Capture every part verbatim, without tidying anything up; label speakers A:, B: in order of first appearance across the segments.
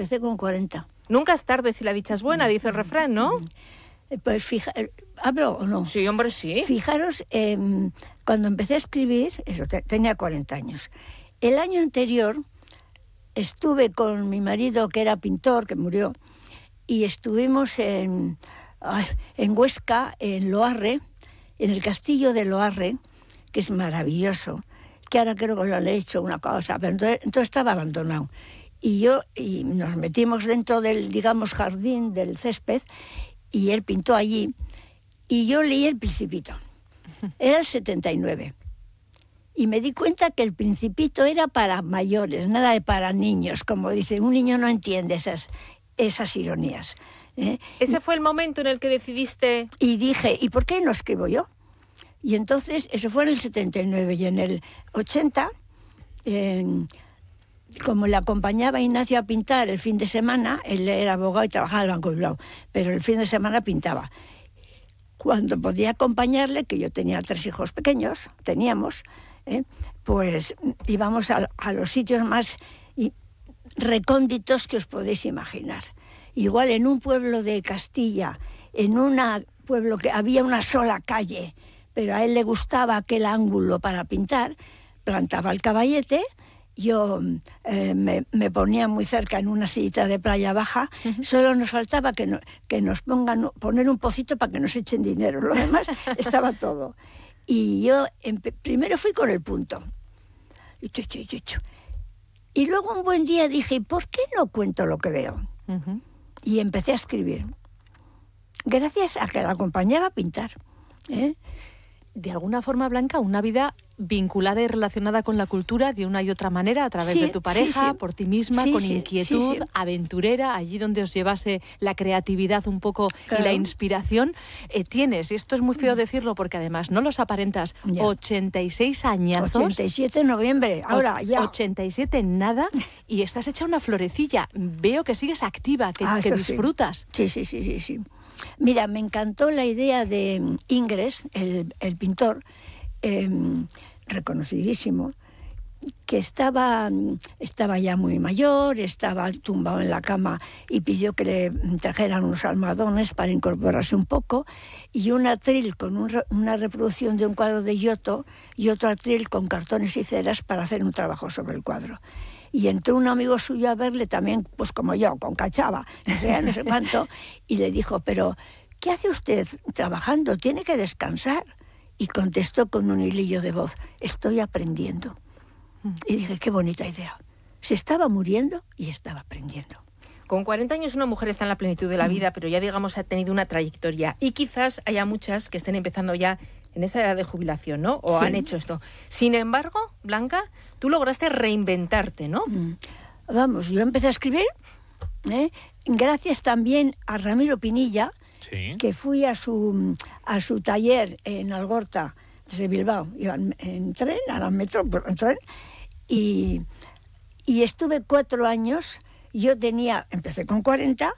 A: empecé con cuarenta.
B: Nunca es tarde si la dicha es buena, dice el refrán, ¿no?
A: Pues fija, ¿hablo o no?
B: Sí, hombre, sí.
A: Fijaros, eh, cuando empecé a escribir, eso, te, tenía cuarenta años. El año anterior estuve con mi marido, que era pintor, que murió, y estuvimos en, en Huesca, en Loarre, en el castillo de Loarre, que es maravilloso, que ahora creo que lo han hecho una cosa, pero entonces, entonces estaba abandonado. Y yo, y nos metimos dentro del, digamos, jardín del césped, y él pintó allí, y yo leí El Principito. Era el setenta y nueve. Y me di cuenta que El Principito era para mayores, nada de para niños. Como dice, un niño no entiende esas, esas ironías. ¿eh?
B: ¿Ese fue el momento en el que decidiste...?
A: Y dije, ¿y por qué no escribo yo? Y entonces, eso fue en el setenta y nueve, y en el ochenta, eh, como le acompañaba a Ignacio a pintar el fin de semana, él era abogado y trabajaba en el Banco Bilbao, pero el fin de semana pintaba. Cuando podía acompañarle, que yo tenía tres hijos pequeños, teníamos, ¿eh? pues íbamos a, a los sitios más recónditos que os podéis imaginar. Igual en un pueblo de Castilla, en un pueblo que había una sola calle, pero a él le gustaba aquel ángulo para pintar, plantaba el caballete. Yo eh, me, me ponía muy cerca en una sillita de playa baja. Uh-huh. Solo nos faltaba que, no, que nos pongan poner un pocito para que nos echen dinero. Lo demás estaba todo. Y yo empe- primero fui con el punto. Y luego un buen día dije, ¿por qué no cuento lo que veo? Uh-huh. Y empecé a escribir. Gracias a que la acompañaba a pintar. ¿eh?
B: De alguna forma, Blanca, una vida vinculada y relacionada con la cultura de una y otra manera, a través
A: sí,
B: de tu pareja,
A: sí, sí.
B: por ti misma,
A: sí,
B: con
A: sí,
B: inquietud,
A: sí, sí.
B: aventurera, allí donde os llevase la creatividad un poco
A: claro.
B: y la inspiración. Eh, tienes, y esto es muy feo decirlo porque además no los aparentas, ya. ochenta y seis añazos.
A: ochenta y siete de noviembre, ahora
B: o,
A: ya.
B: ochenta y siete en nada, y estás hecha una florecilla. Veo que sigues activa, que,
A: ah,
B: que disfrutas.
A: Sí. sí, sí, sí, sí. Mira, me encantó la idea de Ingres, el, el pintor, eh, reconocidísimo, que estaba, estaba ya muy mayor, estaba tumbado en la cama y pidió que le trajeran unos almohadones para incorporarse un poco, y un atril con un, una reproducción de un cuadro de Giotto y otro atril con cartones y ceras para hacer un trabajo sobre el cuadro. Y entró un amigo suyo a verle también, pues como yo, con cachava, no sé, no sé cuánto, y le dijo, pero ¿qué hace usted trabajando? Tiene que descansar. Y contestó con un hilillo de voz, estoy aprendiendo. Y dije, qué bonita idea. Se estaba muriendo y estaba aprendiendo.
B: Con cuarenta años una mujer está en la plenitud de la vida, mm. pero ya digamos ha tenido una trayectoria. Y quizás haya muchas que estén empezando ya en esa edad de jubilación, ¿no? O sí. han hecho esto. Sin embargo, Blanca, tú lograste reinventarte, ¿no?
A: Mm. Vamos, yo empecé a escribir, ¿eh? gracias también a Ramiro Pinilla, sí. que fui a su, a su taller en Algorta, desde Bilbao. Iba en, en tren, a la metro, en tren, y, y estuve cuatro años. Yo tenía, empecé con cuarenta,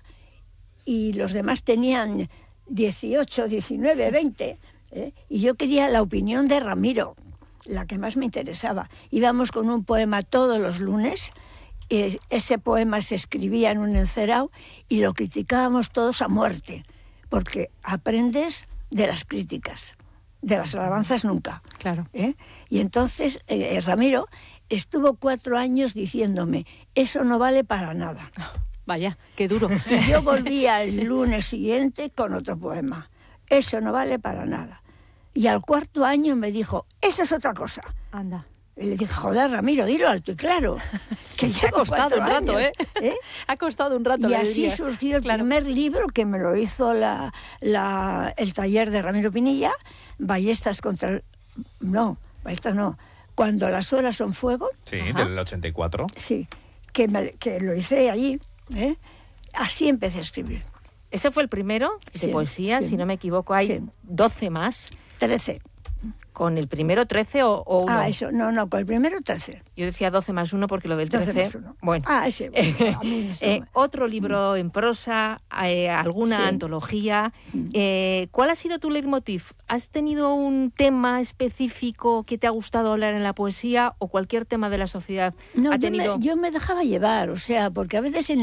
A: y los demás tenían dieciocho, diecinueve, veinte, ¿eh? y yo quería la opinión de Ramiro, la que más me interesaba. Íbamos con un poema todos los lunes, eh, ese poema se escribía en un encerado y lo criticábamos todos a muerte, porque aprendes de las críticas, de las alabanzas nunca.
B: Claro.
A: ¿eh? Y entonces eh, Ramiro estuvo cuatro años diciéndome, eso no vale para nada.
B: Vaya, qué duro.
A: Y yo volvía el lunes siguiente con otro poema. Eso no vale para nada. Y al cuarto año me dijo, eso es otra cosa.
B: Anda.
A: Y le dije, joder, Ramiro, dilo alto y claro.
B: Que ya ha costado un rato, ¿eh? ¿eh? Ha costado un rato.
A: Y así diría. surgió el claro. primer libro que me lo hizo la, la, el taller de Ramiro Pinilla, Ballestas contra... El... No, ballestas no. Cuando las horas son fuego.
C: Sí, Ajá. del ochenta y cuatro.
A: Sí, que, me, que lo hice allí. ¿eh? Así empecé a escribir.
B: ¿Ese fue el primero de sí, poesía? Sí. Si no me equivoco, hay sí. doce más.
A: trece.
B: ¿Con el primero trece o, o uno?
A: Ah, eso, no, no, con el primero trece.
B: Yo decía doce más uno porque lo del trece...
A: doce más uno.
B: Bueno.
A: Ah, ese. Bueno, a mí
B: eh, otro libro en prosa, eh, alguna sí. antología. Eh, ¿Cuál ha sido tu leitmotiv? ¿Has tenido un tema específico que te ha gustado hablar en la poesía o cualquier tema de la sociedad
A: no,
B: ha tenido...?
A: Yo me, yo me dejaba llevar, o sea, porque a veces en